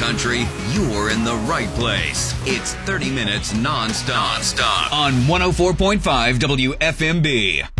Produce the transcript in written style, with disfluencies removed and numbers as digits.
country, you're in the right place. It's 30 minutes non-stop on 104.5 WFMB.